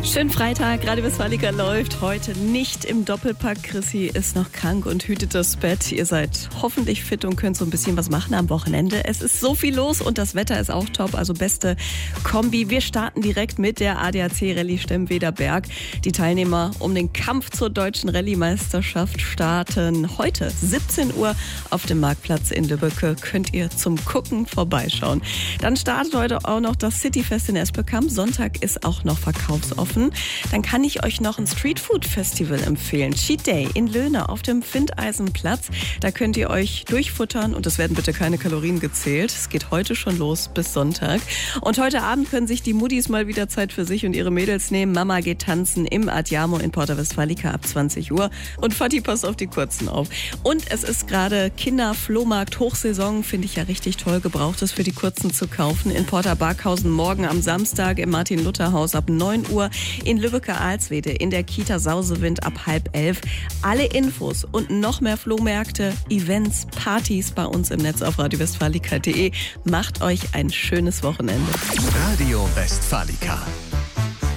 Schönen Freitag, Radio Westfalica läuft heute nicht im Doppelpack. Chrissy ist noch krank und hütet das Bett. Ihr seid hoffentlich fit und könnt so ein bisschen was machen am Wochenende. Es ist so viel los und das Wetter ist auch top, also beste Kombi. Wir starten direkt mit der ADAC Rallye Stemweder-Berg. Die Teilnehmer um den Kampf zur deutschen Rallye-Meisterschaft starten heute 17 Uhr auf dem Marktplatz in Lübbecke. Könnt ihr zum Gucken vorbeischauen. Dann startet heute auch noch das Cityfest in Espelkamp. Sonntag ist auch noch verkaufsoffen. Dann kann ich euch noch ein Streetfood-Festival empfehlen. Cheat Day in Löhne auf dem Findeisenplatz. Da könnt ihr euch durchfuttern und es werden bitte keine Kalorien gezählt. Es geht heute schon los bis Sonntag. Und heute Abend können sich die Muddis mal wieder Zeit für sich und ihre Mädels nehmen. Mama geht tanzen im Adjamo in Porta Westfalica ab 20 Uhr. Und Vati passt auf die Kurzen auf. Und es ist gerade Kinderflohmarkt Hochsaison. Finde ich ja richtig toll. Gebrauchtes für die Kurzen zu kaufen. In Porta Barkhausen morgen am Samstag im Martin-Luther-Haus ab 9 Uhr. In Lübbecke-Alswede in der Kita Sausewind ab 10:30. Alle Infos und noch mehr Flohmärkte, Events, Partys bei uns im Netz auf radiowestfalica.de. Macht euch ein schönes Wochenende. Radio Westfalica.